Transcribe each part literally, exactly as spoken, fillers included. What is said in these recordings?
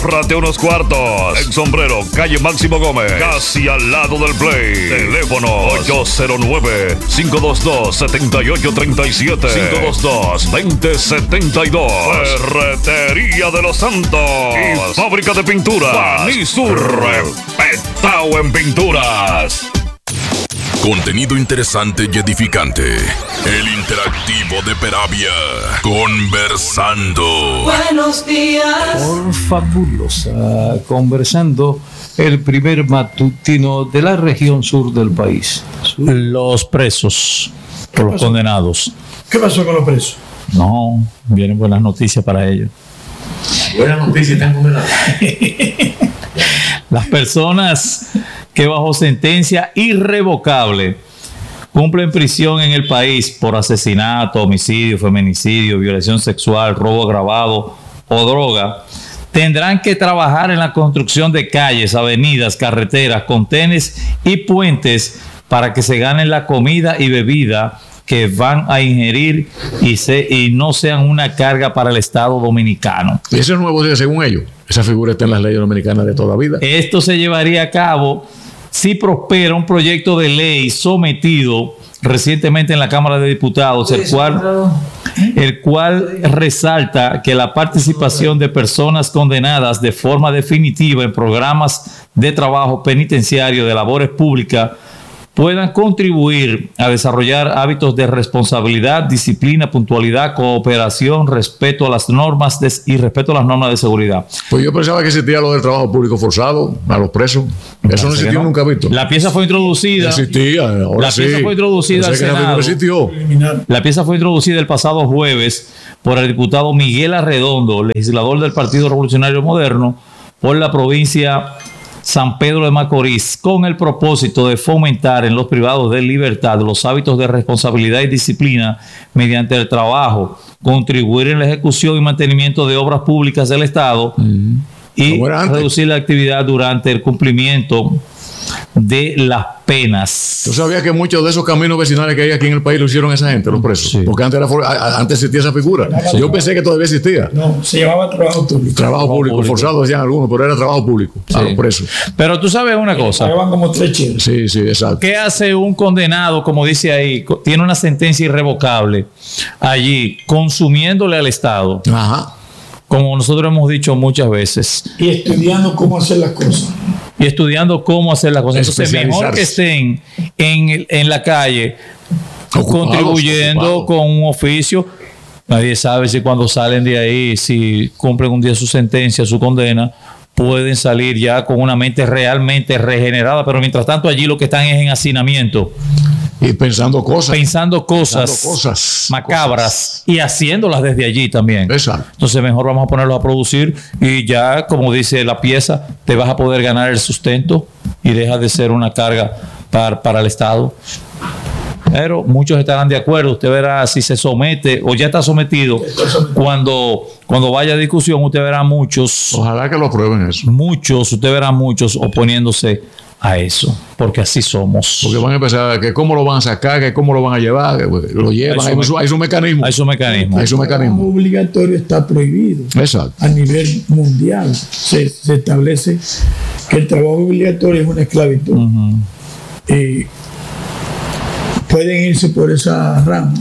Ahórrate unos cuartos. En Sombrero, calle Máximo Gómez, casi al lado del Play. Teléfono ocho cero nueve, cinco dos dos, siete ocho tres siete, cinco dos dos, dos cero siete dos. Ferretería de los Santos y fábrica de pinturas Panisur, respetado en pinturas. Contenido interesante y edificante. El interactivo de Peravia. Conversando. Buenos días. Por fabulosa. Conversando, el primer matutino de la región sur del país. Los presos, por los condenados. ¿Qué pasó con los presos? No, vienen buenas noticias para ellos. Buenas noticias, están condenados. Las personas que bajo sentencia irrevocable cumplen prisión en el país por asesinato, homicidio, feminicidio, violación sexual, robo agravado o droga, tendrán que trabajar en la construcción de calles, avenidas, carreteras, contenes y puentes para que se ganen la comida y bebida que van a ingerir y, se, y no sean una carga para el Estado dominicano. Y eso es nuevo, según ellos. Esa figura está en las leyes dominicanas de toda vida. Esto se llevaría a cabo si prospera un proyecto de ley sometido recientemente en la Cámara de Diputados, el cual, el cual resalta que la participación de personas condenadas de forma definitiva en programas de trabajo penitenciario de labores públicas puedan contribuir a desarrollar hábitos de responsabilidad, disciplina, puntualidad, cooperación, respeto a las normas de, y respeto a las normas de seguridad. Pues yo pensaba que existía lo del trabajo público forzado a los presos. Eso no existió, no. Nunca visto. La pieza fue introducida. Existía, ahora la sí. pieza fue introducida al Senado. Existió. La pieza fue introducida el pasado jueves por el diputado Miguel Arredondo, legislador del Partido Revolucionario Moderno, por la provincia San Pedro de Macorís, con el propósito de fomentar en los privados de libertad los hábitos de responsabilidad y disciplina mediante el trabajo, contribuir en la ejecución y mantenimiento de obras públicas del Estado uh-huh. y reducir la actividad durante el cumplimiento de las penas. ¿Tú sabías que muchos de esos caminos vecinales que hay aquí en el país lo hicieron esa gente, los presos? Sí. Porque antes, era, antes existía esa figura. Sí. Yo pensé que todavía existía. No, se llamaba trabajo público. Trabajo, trabajo público, público, forzado decían algunos, pero era trabajo público sí. a los presos. Pero tú sabes una cosa. Pagaban como tres cheles. Sí, sí, exacto. ¿Qué hace un condenado, como dice ahí, tiene una sentencia irrevocable allí, consumiéndole al Estado? Ajá. Como nosotros hemos dicho muchas veces. Y estudiando cómo hacer las cosas. Y estudiando cómo hacer las cosas. Entonces, mejor que estén en, en la calle ocupados, contribuyendo ocupados. Con un oficio. Nadie sabe si cuando salen de ahí, si cumplen un día su sentencia, su condena, pueden salir ya con una mente realmente regenerada. Pero mientras tanto, allí lo que están es en hacinamiento. Y pensando cosas. Pensando cosas, pensando cosas macabras cosas. Y haciéndolas desde allí también. Exacto. Entonces mejor vamos a ponerlos a producir y ya, como dice la pieza, te vas a poder ganar el sustento y dejas de ser una carga para, para el Estado. Pero muchos estarán de acuerdo. Usted verá si se somete o ya está sometido. Cuando, cuando vaya a discusión, usted verá muchos. Ojalá que lo aprueben eso. Muchos, usted verá muchos oponiéndose a eso, porque así somos. Porque van a empezar a que cómo lo van a sacar, que cómo lo van a llevar, que lo llevan, hay, hay, su, hay su mecanismo. Hay su mecanismo. Hay su mecanismo. El obligatorio está prohibido. Exacto. A nivel mundial se, se establece que el trabajo obligatorio es una esclavitud. Uh-huh. Eh, pueden irse por esa rama.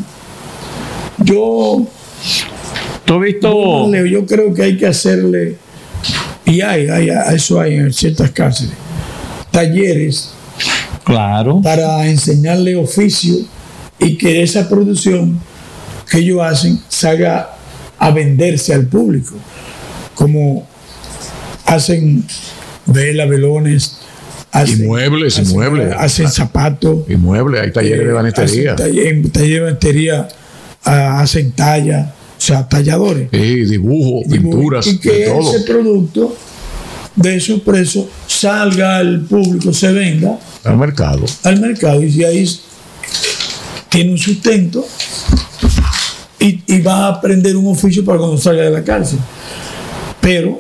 Yo, ¿tú has visto? Yo, yo creo que hay que hacerle, y hay, hay, eso hay en ciertas cárceles, talleres, claro, para enseñarle oficio y que esa producción que ellos hacen salga a venderse al público, como hacen velas, velones, hacen, inmuebles, hacen, inmuebles, hacen zapatos, inmuebles, hay talleres eh, de banistería, en taller de banistería uh, hacen talla, o sea, talladores, sí, dibujo, dibujo, pinturas, y que de todo. Ese producto de esos presos salga al público, se venda al mercado, al mercado y si ahí tiene un sustento y, y va a aprender un oficio para cuando salga de la cárcel. Pero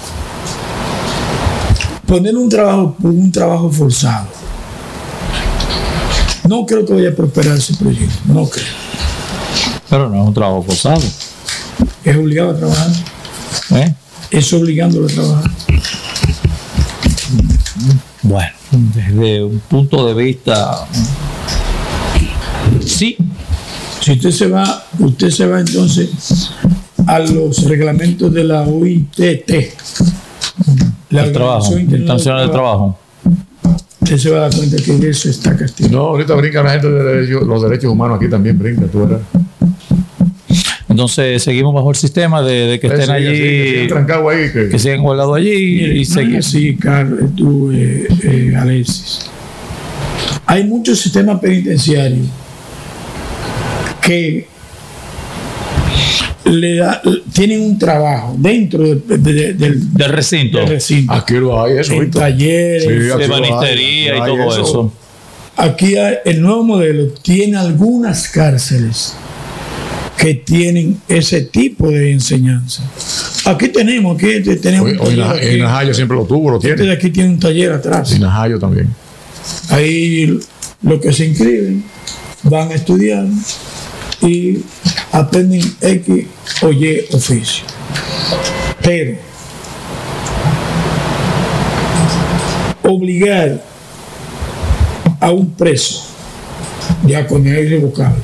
poner un trabajo un trabajo forzado, no creo que vaya a prosperar ese proyecto, no creo. Pero no es un trabajo forzado, es obligado a trabajar. ¿Eh? es obligándolo a trabajar. Bueno, desde un punto de vista, sí. Si usted se va, usted se va entonces a los reglamentos de la O I T T, la El trabajo, Organización Internacional del Trabajo. Usted se va a dar cuenta que eso está castigado. No, ahorita brinca la gente de derechos- los derechos humanos aquí también brinca, tú verás. Entonces seguimos bajo el sistema de, de que estén Sí, allí, así, que sigan trancados ahí, que- que sigan guardados allí Mire, y no es seguir. así, Carlos, tú, eh, eh, Alexis. Hay muchos sistemas penitenciarios que le da, tienen un trabajo dentro de- de- de- del, Del recinto, del recinto. Aquí lo hay, eso. En ahorita. talleres. Sí, de aquí lo hay, banistería y hay todo eso. Aquí hay- el nuevo modelo tiene algunas cárceles que tienen ese tipo de enseñanza. Aquí tenemos, aquí te- tenemos Hoy, un hoy taller Naja- aquí. en Najayo siempre lo tuvo, lo Este de tiene. aquí tiene un taller atrás. Y Najayo también. Ahí los que se inscriben van a estudiar y aprenden X o Y oficio. Pero obligar a un preso ya con el irrevocable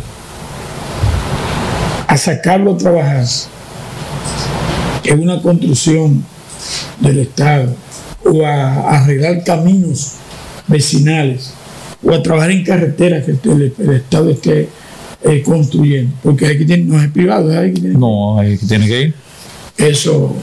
a sacarlo a trabajar en una construcción del Estado o a arreglar caminos vecinales o a trabajar en carreteras que el, el Estado esté eh, construyendo, porque aquí tiene, no es privado, es aquí tiene, No, ahí que tiene que ir. eso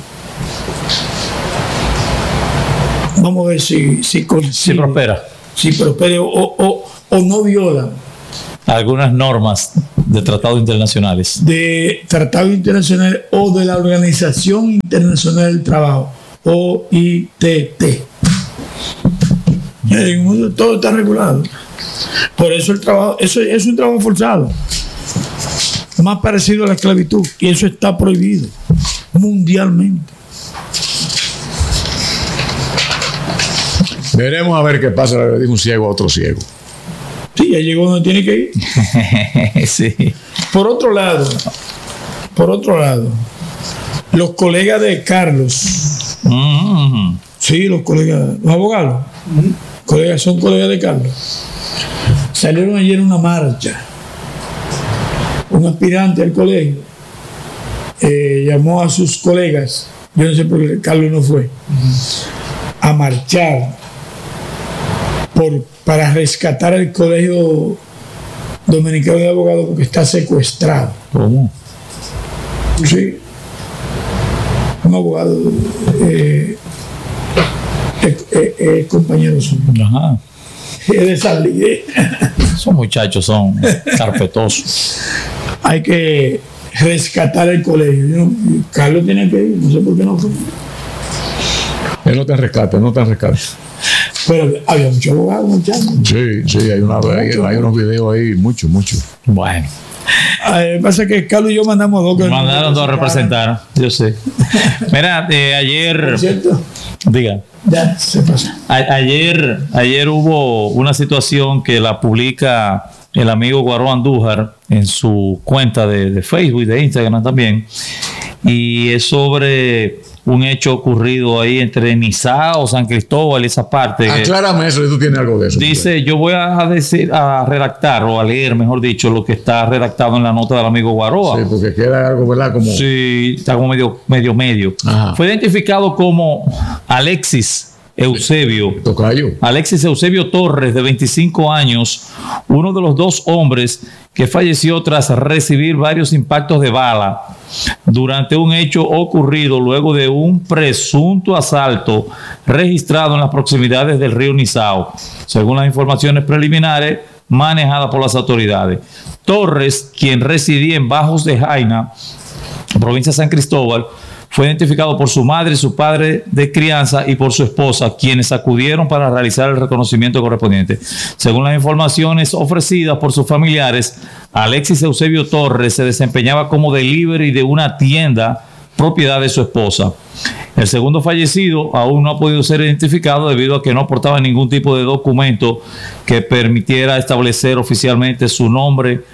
vamos a ver si, si, consigue, Si prospera. si prospera o, o, o no viola Algunas normas de tratados internacionales. de tratados internacionales o de la Organización Internacional del Trabajo, O I T T. En el mundo todo está regulado. Por eso el trabajo, eso es un trabajo forzado, más parecido a la esclavitud, y eso está prohibido mundialmente. Veremos a ver qué pasa, le dijo un ciego a otro ciego. Sí, ya llegó donde tiene que ir. Sí. Por otro lado, por otro lado, los colegas de Carlos, Mm. sí, los colegas, los abogados, colegas, son colegas de Carlos, salieron ayer a una marcha. Un aspirante al colegio eh, llamó a sus colegas, yo no sé por qué Carlos no fue, a marchar por, para rescatar el colegio dominicano de abogados porque está secuestrado. ¿Cómo? Sí. Un abogado eh, es, es- es compañero suyo. Ajá. Es de San Miguel. Esos muchachos son carpetosos. Hay que rescatar el colegio. Yo- Carlos tiene que ir, no sé por qué no fue. Él no te rescata, él no te rescata. Pero había muchos abogados marchando. Sí, sí, hay, una, hay, hay unos videos ahí, mucho, mucho. Bueno, Eh, pasa que Carlos y yo mandamos dos. que mandaron dos a representar, yo sé. Mira, eh, ayer, ¿Cierto? diga, Ya, se pasa. a- ayer, ayer hubo una situación que la publica el amigo Guaró Andújar en su cuenta de, de Facebook y de Instagram también, y es sobre un hecho ocurrido ahí entre Nizao, San Cristóbal y esa parte. Aclárame eso, si tú tienes algo de eso. Dice, yo voy a decir, a redactar o a leer, mejor dicho, lo que está redactado en la nota del amigo Guaroa. Sí, porque queda algo, ¿verdad? Como. Sí, está como medio, medio, medio. Ajá. Fue identificado como Alexis Eusebio. Tocayo. Alexis Eusebio Torres, de veinticinco años, uno de los dos hombres que falleció tras recibir varios impactos de bala durante un hecho ocurrido luego de un presunto asalto registrado en las proximidades del río Nizao, según las informaciones preliminares manejadas por las autoridades. Torres, quien residía en Bajos de Jaina, provincia de San Cristóbal, fue identificado por su madre, su padre de crianza y por su esposa, quienes acudieron para realizar el reconocimiento correspondiente. Según las informaciones ofrecidas por sus familiares, Alexis Eusebio Torres se desempeñaba como delivery de una tienda propiedad de su esposa. El segundo fallecido aún no ha podido ser identificado debido a que no portaba ningún tipo de documento que permitiera establecer oficialmente su nombre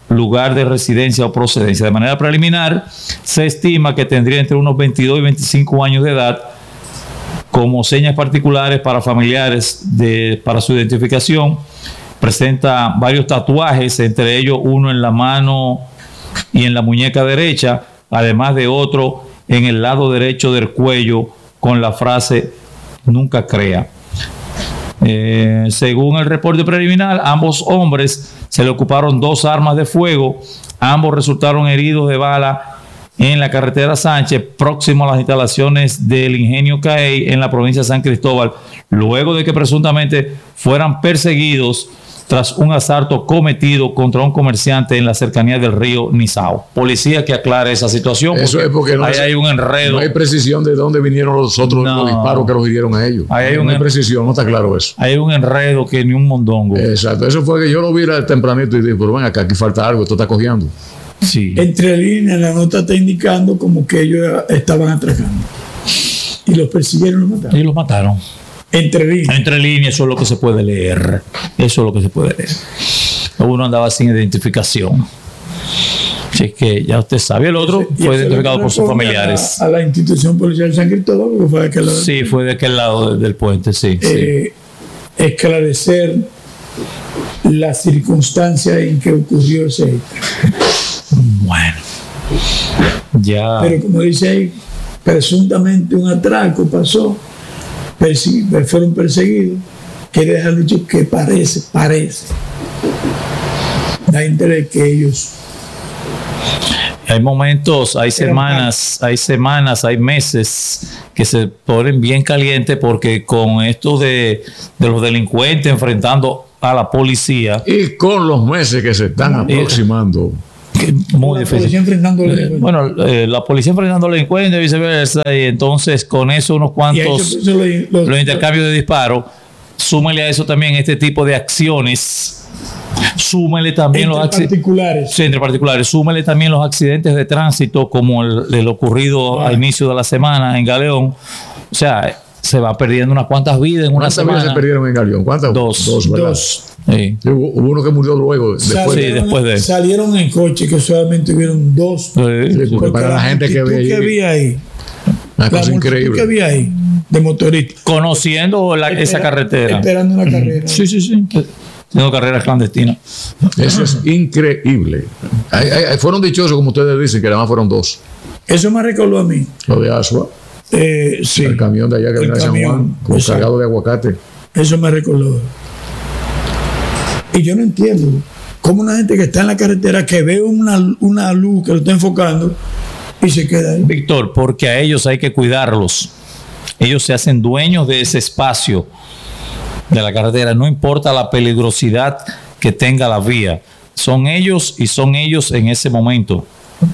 lugar de residencia o procedencia. De manera preliminar, se estima que tendría entre unos veintidós y veinticinco años de edad. Como señas particulares para familiares de, para su identificación, presenta varios tatuajes, entre ellos uno en la mano y en la muñeca derecha, además de otro en el lado derecho del cuello con la frase "nunca crea". Eh, según el reporte preliminar, ambos hombres se le ocuparon dos armas de fuego. Ambos resultaron heridos de bala en la carretera Sánchez, próximo a las instalaciones del Ingenio Caey en la provincia de San Cristóbal, luego de que presuntamente fueran perseguidos tras un asalto cometido contra un comerciante en la cercanía del río Nizao. Policía que aclare esa situación. Eso es porque no, ahí es, hay un enredo. No hay precisión de dónde vinieron los otros No. los disparos que los hirieron a ellos. Ahí hay no un hay en- precisión, no está claro eso. Hay un enredo que ni un mondongo. Exacto, eso fue que yo lo vi tempranito y dije, pero ven acá, aquí falta algo, esto está cogiendo. Sí. Entre líneas, la nota está indicando como que ellos estaban atracando. Y los persiguieron y los mataron. Y los mataron. Entre líneas. Entre líneas, eso es lo que se puede leer. Eso es lo que se puede leer. Uno andaba sin identificación. Así que ya usted sabe. El otro Y fue eso identificado le por sus corresponde familiares. A, a la institución policial de San Cristóbal, porque fue de aquel lado. Sí, fue de aquel lado de- del puente, sí. sí. Eh, esclarecer las circunstancias en que ocurrió ese hecho. Bueno. Ya. Pero como dice ahí, presuntamente un atraco pasó, persi- fueron perseguidos. Quiere dejar dicho que parece, parece. Da interés que ellos. Hay momentos, hay semanas, hay semanas, hay meses que se ponen bien calientes porque con esto de, de los delincuentes enfrentando a la policía, Y con los meses que se están aproximando, que es muy la difícil. policía enfrentando Eh, bueno, eh, la policía enfrentando a los delincuentes y viceversa, y entonces con eso unos y a cuantos eso- eso lo- lo- los intercambios de disparos, súmele a eso también este tipo de acciones, súmele también entre los accidentes. particulares. Sí, entre particulares, súmele también los accidentes de tránsito como el, el ocurrido Ah. a inicio de la semana en Galeón. O sea, se va perdiendo unas cuantas vidas en una ¿cuántas vidas se semana. perdieron en Galeón? ¿Cuántas? Dos. Dos, ¿verdad? Dos. Sí. Sí, Hubo, hubo uno que murió luego. Después. Sí, después de- Salieron en coche que solamente hubieron dos. Sí, Sí, sí. porque para la gente que multitud ve que ahí, había ahí. una La cosa multitud increíble. que había ahí de motoristas. Conociendo la- esa Espera- carretera. Esperando una carrera. Sí, sí, sí. Haciendo carreras clandestinas. Eso es increíble. Ay, ay, ay, fueron dichosos, como ustedes dicen, que nada más fueron dos. Eso me recordó a mí. Lo de Asua, Eh, sí. el camión de allá que El viene de San camión, Juan, con exacto. cargado de aguacate. Eso me recordó. Y yo no entiendo cómo una gente que está en la carretera que ve una, una luz que lo está enfocando y se queda ahí. Víctor, porque a ellos hay que cuidarlos. Ellos se hacen dueños de ese espacio de la carretera, no importa la peligrosidad que tenga la vía. Son ellos y son ellos en ese momento.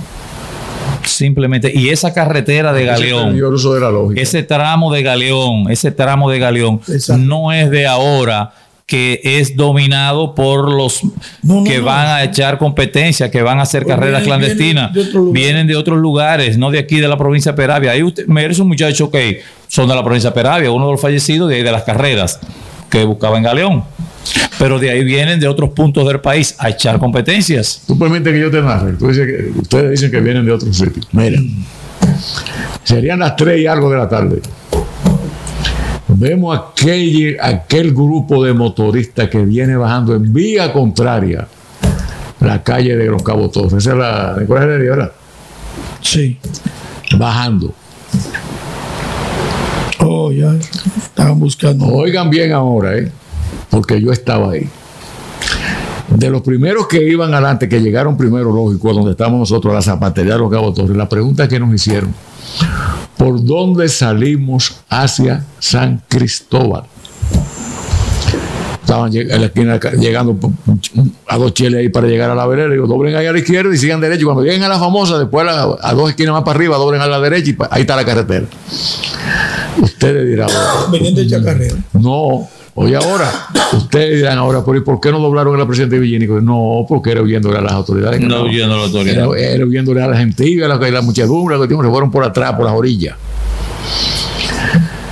Simplemente, y esa carretera de Ese Galeón, perdió el uso de la lógica. ese tramo de Galeón, ese tramo de Galeón, Exacto. no es de ahora, que es dominado por los No, no, que no. van a echar competencia, que van a hacer Pues carreras vienen- clandestinas, vienen de otro lugar. vienen de otros lugares, no de aquí de la provincia de Peravia. Ahí usted, me eres un muchacho que son de la provincia de Peravia, uno de los fallecidos de ahí de las carreras que buscaba en Galeón. Pero de ahí vienen de otros puntos del país a echar competencias. Tú permites que yo te narre. Tú dices que, ustedes dicen que vienen de otros sitios. Mira, serían las tres y algo de la tarde. Vemos aquel, aquel grupo de motoristas que viene bajando en vía contraria la calle de los Cabos Torres. Esa es la de Colegio de ¿verdad? Sí. Bajando. Oh, ya estaban buscando. Oigan bien ahora, ¿eh? Porque yo estaba ahí. De los primeros que iban adelante, que llegaron primero, lógico, donde estamos nosotros, a la zapatería de los Cabos Torres, la pregunta que nos hicieron: ¿por dónde salimos hacia San Cristóbal? Estaban lleg- en la esquina, llegando a dos cheles ahí para llegar a la vereda. Digo, doblen ahí a la izquierda y sigan derecho. Y cuando lleguen a la famosa, después a, la- a dos esquinas más para arriba, doblen a la derecha y pa- ahí está la carretera. Ustedes dirán, Venían de echar carrera. no. Oye, ahora, ustedes dirán ahora, ¿por ¿por qué no doblaron a la presidenta Villini? No, porque era huyéndole a las autoridades. No huyendo a la autoridad. Era, era huyéndole a la gentío, a la, a la muchedumbre, a la cuestión, se fueron por atrás, por las orillas.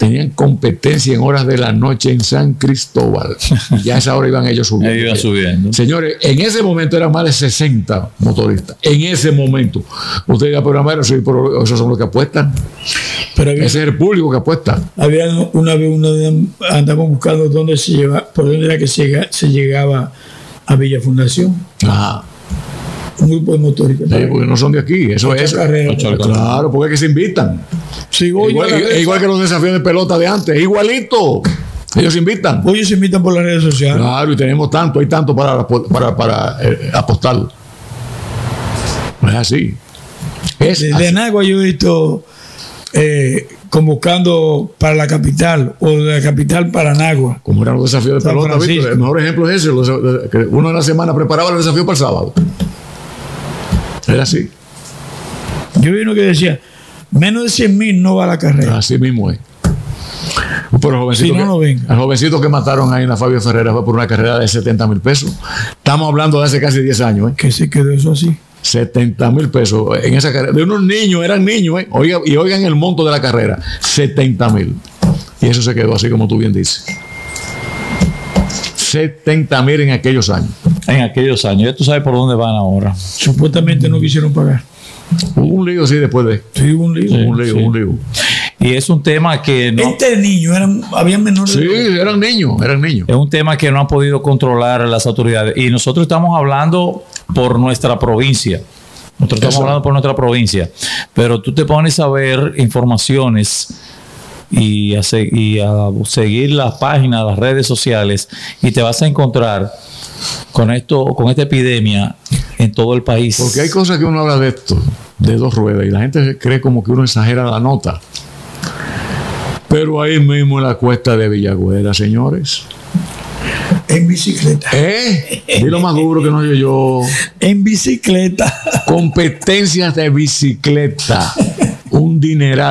tenían competencia en horas de la noche en San Cristóbal. Y ya a esa hora iban ellos subiendo. Ahí iban subiendo. Señores, en ese momento eran más de sesenta motoristas. En ese momento. Usted diga, pero Amaro, sí, pero esos son los que apuestan. Pero había, Ese es el público que apuesta. había una vez uno de, andamos buscando dónde se lleva, por dónde era que se, llega- se llegaba a Villa Fundación. Ajá. Un grupo de motoristas. Sí, porque no son de aquí. Eso Ocho es. carreras. Ocho Claro, porque es que se invitan. Sí, voy Igual, yo a la es red. igual que los desafíos de pelota de antes. Igualito. Ellos invitan. Ellos se invitan por las redes sociales. Claro, y tenemos tanto, hay tanto para, para, para eh, apostar. No es así. Es De, así. de Nagua yo he visto eh, convocando para la capital o de la capital para Nagua. Como eran los desafíos de San pelota, ¿viste? Francisco. El mejor ejemplo es ese. los- que uno en la semana preparaba el desafío para el sábado. Era así. Yo vi uno que decía, menos de cien mil no va a la carrera. Así mismo es. Pero el jovencito, Si no, que, no venga. el jovencito que mataron ahí en la Fabio Ferreira fue por una carrera de setenta mil pesos. Estamos hablando de hace casi diez años, ¿eh? Que se quedó eso así. setenta mil pesos en esa carrera. De unos niños, eran niños, ¿eh? Oiga, y oigan el monto de la carrera: setenta mil. Y eso se quedó así como tú bien dices. setenta mil en aquellos años. En aquellos años. Ya tú sabes por dónde van ahora. Supuestamente no quisieron pagar. Hubo un lío así después de. Sí, hubo un lío. un lío, sí. un lío. Y es un tema que no, Este niño, eran, había menores. Sí, de- eran niños, eran niños. es un tema que no han podido controlar las autoridades. Y nosotros estamos hablando por nuestra provincia. Nosotros estamos Eso. hablando por nuestra provincia. Pero tú te pones a ver informaciones y a, se- y a seguir las páginas, las redes sociales, y te vas a encontrar con esto, con esta epidemia en todo el país. Porque hay cosas que uno habla de esto, de dos ruedas, y la gente cree como que uno exagera la nota. Pero ahí mismo en la cuesta de Villagüera, señores. En bicicleta. ¿Eh? Dilo más duro que no yo yo. En bicicleta. Competencias de bicicleta. Un dineral.